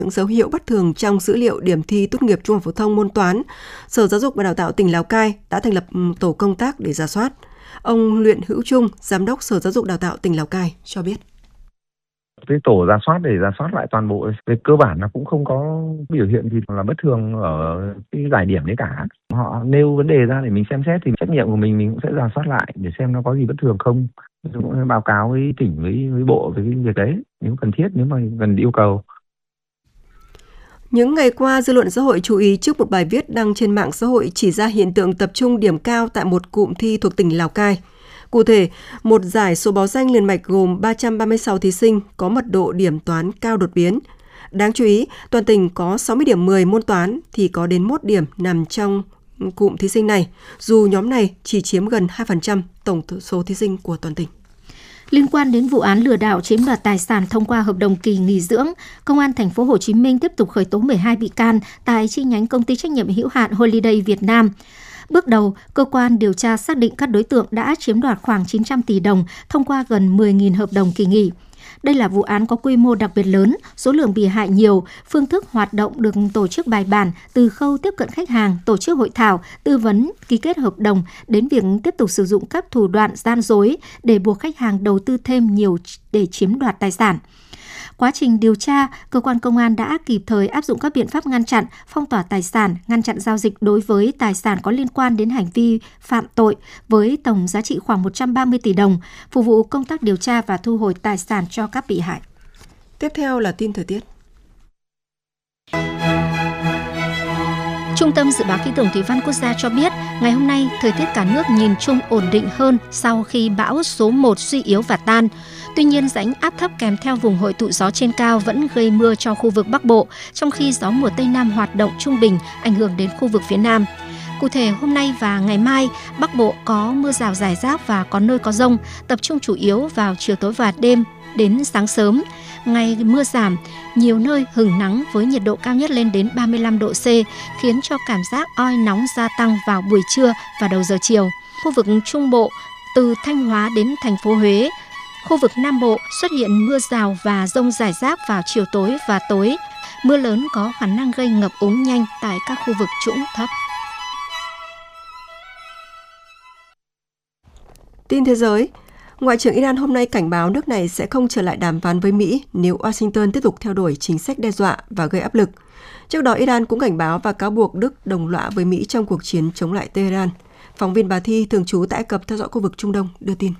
những dấu hiệu bất thường trong dữ liệu điểm thi tốt nghiệp trung học phổ thông môn toán, Sở Giáo dục và Đào tạo tỉnh Lào Cai đã thành lập tổ công tác để rà soát. Ông Luyện Hữu Trung, Giám đốc Sở Giáo dục Đào tạo tỉnh Lào Cai cho biết. Cái tổ rà soát để rà soát lại toàn bộ, về cơ bản nó cũng không có biểu hiện gì là bất thường ở cái giải điểm đấy cả. Họ nêu vấn đề ra để mình xem xét thì trách nhiệm của mình cũng sẽ rà soát lại để xem nó có gì bất thường không. Cũng sẽ báo cáo với tỉnh với bộ về cái việc đấy nếu cần thiết, nếu mà cần yêu cầu. Những ngày qua, dư luận xã hội chú ý trước một bài viết đăng trên mạng xã hội chỉ ra hiện tượng tập trung điểm cao tại một cụm thi thuộc tỉnh Lào Cai. Cụ thể, một giải số báo danh liền mạch gồm 336 thí sinh có mật độ điểm toán cao đột biến. Đáng chú ý, toàn tỉnh có 60 điểm 10 môn toán thì có đến 1 điểm nằm trong cụm thí sinh này, dù nhóm này chỉ chiếm gần 2% tổng số thí sinh của toàn tỉnh. Liên quan đến vụ án lừa đảo chiếm đoạt tài sản thông qua hợp đồng kỳ nghỉ dưỡng, Công an thành phố Hồ Chí Minh tiếp tục khởi tố 12 bị can tại chi nhánh công ty trách nhiệm hữu hạn Holiday Việt Nam. Bước đầu, cơ quan điều tra xác định các đối tượng đã chiếm đoạt khoảng 900 tỷ đồng thông qua gần 10.000 hợp đồng kỳ nghỉ. Đây là vụ án có quy mô đặc biệt lớn, số lượng bị hại nhiều, phương thức hoạt động được tổ chức bài bản từ khâu tiếp cận khách hàng, tổ chức hội thảo, tư vấn, ký kết hợp đồng đến việc tiếp tục sử dụng các thủ đoạn gian dối để buộc khách hàng đầu tư thêm nhiều để chiếm đoạt tài sản. Quá trình điều tra, cơ quan công an đã kịp thời áp dụng các biện pháp ngăn chặn, phong tỏa tài sản, ngăn chặn giao dịch đối với tài sản có liên quan đến hành vi phạm tội với tổng giá trị khoảng 130 tỷ đồng, phục vụ công tác điều tra và thu hồi tài sản cho các bị hại. Tiếp theo là tin thời tiết. Trung tâm Dự báo Khí tượng Thủy văn Quốc gia cho biết, ngày hôm nay, thời tiết cả nước nhìn chung ổn định hơn sau khi bão số 1 suy yếu và tan. Tuy nhiên, rãnh áp thấp kèm theo vùng hội tụ gió trên cao vẫn gây mưa cho khu vực Bắc Bộ, trong khi gió mùa Tây Nam hoạt động trung bình, ảnh hưởng đến khu vực phía Nam. Cụ thể, hôm nay và ngày mai, Bắc Bộ có mưa rào rải rác và có nơi có dông, tập trung chủ yếu vào chiều tối và đêm đến sáng sớm. Ngày mưa giảm, nhiều nơi hửng nắng với nhiệt độ cao nhất lên đến 35 độ C, khiến cho cảm giác oi nóng gia tăng vào buổi trưa và đầu giờ chiều. Khu vực Trung Bộ, từ Thanh Hóa đến thành phố Huế, khu vực Nam Bộ xuất hiện mưa rào và dông rải rác vào chiều tối và tối. Mưa lớn có khả năng gây ngập úng nhanh tại các khu vực trũng thấp. Tin thế giới. Ngoại trưởng Iran hôm nay cảnh báo nước này sẽ không trở lại đàm phán với Mỹ nếu Washington tiếp tục theo đuổi chính sách đe dọa và gây áp lực. Trước đó, Iran cũng cảnh báo và cáo buộc Đức đồng lõa với Mỹ trong cuộc chiến chống lại Tehran. Phóng viên Bà Thi, thường trú tại Ai Cập theo dõi khu vực Trung Đông, đưa tin.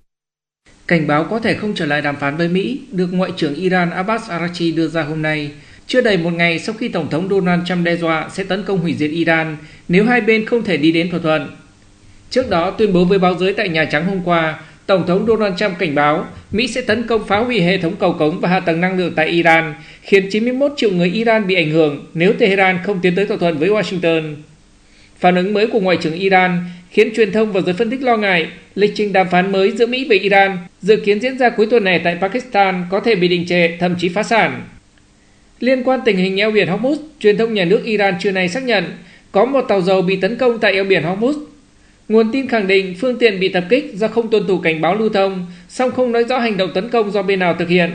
Cảnh báo có thể không trở lại đàm phán với Mỹ được Ngoại trưởng Iran Abbas Araghchi đưa ra hôm nay, chưa đầy một ngày sau khi Tổng thống Donald Trump đe dọa sẽ tấn công hủy diệt Iran nếu hai bên không thể đi đến thỏa thuận. Trước đó, tuyên bố với báo giới tại Nhà Trắng hôm qua, Tổng thống Donald Trump cảnh báo Mỹ sẽ tấn công phá hủy hệ thống cầu cống và hạ tầng năng lượng tại Iran, khiến 91 triệu người Iran bị ảnh hưởng nếu Tehran không tiến tới thỏa thuận với Washington. Phản ứng mới của Ngoại trưởng Iran khiến truyền thông và giới phân tích lo ngại lịch trình đàm phán mới giữa Mỹ và Iran dự kiến diễn ra cuối tuần này tại Pakistan có thể bị đình trệ, thậm chí phá sản. Liên quan tình hình eo biển Hormuz, truyền thông nhà nước Iran trưa nay xác nhận có một tàu dầu bị tấn công tại eo biển Hormuz. Nguồn tin khẳng định phương tiện bị tập kích do không tuân thủ cảnh báo lưu thông, song không nói rõ hành động tấn công do bên nào thực hiện.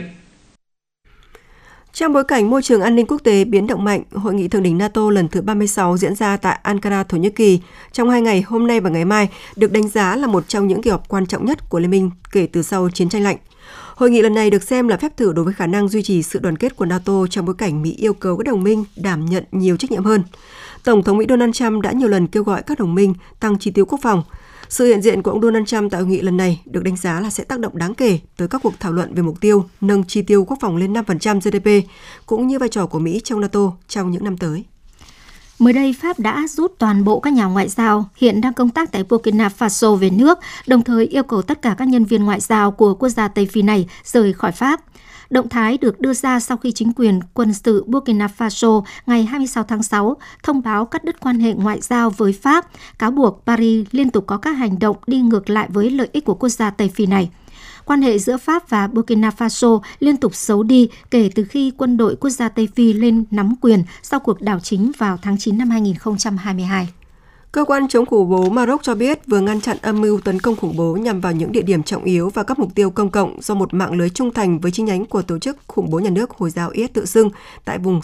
Trong bối cảnh môi trường an ninh quốc tế biến động mạnh, Hội nghị thượng đỉnh NATO lần thứ 36 diễn ra tại Ankara, Thổ Nhĩ Kỳ trong 2 ngày hôm nay và ngày mai được đánh giá là một trong những kỳ họp quan trọng nhất của Liên minh kể từ sau chiến tranh lạnh. Hội nghị lần này được xem là phép thử đối với khả năng duy trì sự đoàn kết của NATO trong bối cảnh Mỹ yêu cầu các đồng minh đảm nhận nhiều trách nhiệm hơn. Tổng thống Mỹ Donald Trump đã nhiều lần kêu gọi các đồng minh tăng chi tiêu quốc phòng. Sự hiện diện của ông Donald Trump tại hội nghị lần này được đánh giá là sẽ tác động đáng kể tới các cuộc thảo luận về mục tiêu nâng chi tiêu quốc phòng lên 5% GDP, cũng như vai trò của Mỹ trong NATO trong những năm tới. Mới đây, Pháp đã rút toàn bộ các nhà ngoại giao hiện đang công tác tại Burkina Faso về nước, đồng thời yêu cầu tất cả các nhân viên ngoại giao của quốc gia Tây Phi này rời khỏi Pháp. Động thái được đưa ra sau khi chính quyền quân sự Burkina Faso ngày 26 tháng 6 thông báo cắt đứt quan hệ ngoại giao với Pháp, cáo buộc Paris liên tục có các hành động đi ngược lại với lợi ích của quốc gia Tây Phi này. Quan hệ giữa Pháp và Burkina Faso liên tục xấu đi kể từ khi quân đội quốc gia Tây Phi lên nắm quyền sau cuộc đảo chính vào tháng 9 năm 2022. Cơ quan chống khủng bố Maroc cho biết vừa ngăn chặn âm mưu tấn công khủng bố nhằm vào những địa điểm trọng yếu và các mục tiêu công cộng do một mạng lưới trung thành với chi nhánh của tổ chức khủng bố nhà nước Hồi giáo IS tự xưng tại vùng